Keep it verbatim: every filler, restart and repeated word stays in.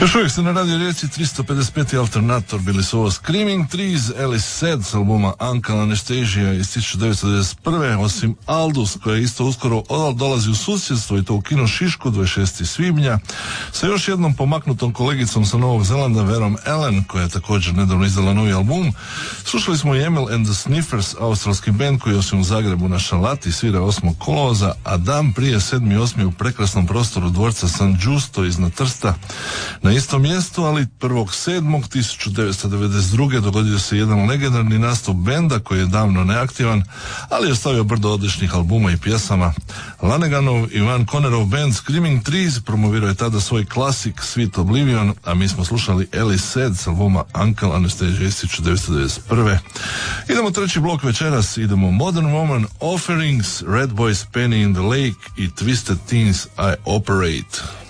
Još uvijek se na Radio Rijeci tristo pedeset peti Alternator, bili su ovo Screaming Trees, Alice Said s albuma Uncle Anastasia iz tisuću devetsto devedeset prve, osim Aldous koja isto uskoro dolazi u susjedstvo i to u kino Šišku dvadeset šestog svibnja sa još jednom pomaknutom kolegicom sa Novog Zelanda, Verom Allen, koja je također nedavno izdala novi album. Slušali smo i Emil and the Sniffers, australski band koji osim u Zagrebu na Šalati svira osmog kolovoza, a dan prije sedmi osmi u prekrasnom prostoru dvorca San Giusto iznad Trsta na istom mjestu, ali prvog sedmog tisuću devetsto devedeset druge dogodio se jedan legendarni nastup benda koji je davno neaktivan, ali je ostavio brdo odličnih albuma i pjesama. Laneganov i Van Connerov band Screaming Trees promovirao je tada svoj klasik Sweet Oblivion, a mi smo slušali Alice Said s albuma Uncle Anastasia iz tisuću devetsto devedeset prve. Idemo treći blok večeras, idemo Modern Woman, Offerings, Red Boys, Penny in the Lake i Twisted Teens, I Operate.